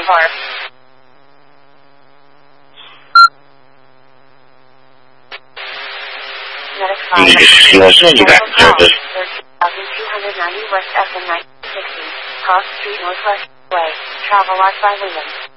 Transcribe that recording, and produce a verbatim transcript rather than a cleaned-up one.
Boulevard. Negotiation service. two ninety West F and nine sixty, Cross Street Northwest Way, Travelodge by Williams.